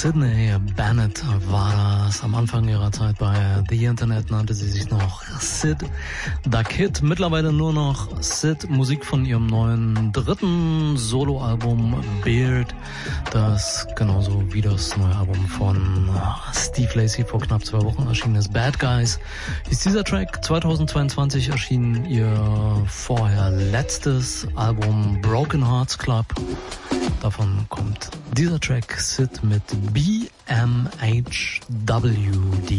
Sydney Bennett war das. Am Anfang ihrer Zeit bei The Internet nannte sie sich noch Sid Da Kid. Mittlerweile nur noch Sid. Musik von ihrem neuen dritten Soloalbum Beard, das genauso wie das neue Album von Steve Lacy vor knapp 2 Wochen erschienen ist. Bad Guys ist dieser Track. 2022 erschien ihr vorher letztes Album Broken Hearts Club. Davon kommt dieser Track Sid mit BMHWD.